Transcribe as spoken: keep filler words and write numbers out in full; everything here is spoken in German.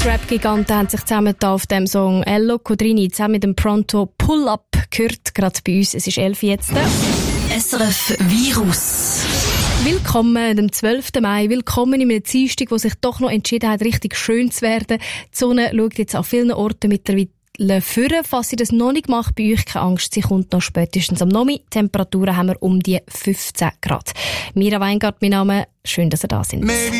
Rap-Giganten haben sich zusammen da auf dem Song Ello Codrini zusammen mit dem Pronto Pull-Up gehört, gerade bei uns. Es ist elf jetzt. S R F Virus. Willkommen am zwölften Mai. Willkommen in einem Dienstag, wo sich doch noch entschieden hat, richtig schön zu werden. Die Sonne schaut jetzt an vielen Orten mittlerweile führen. Falls ihr das noch nicht macht, bei euch keine Angst, sie kommt noch spätestens am Nomi. Temperaturen haben wir um die fünfzehn Grad. Mira Weingart, mein Name. Schön, dass ihr da sind.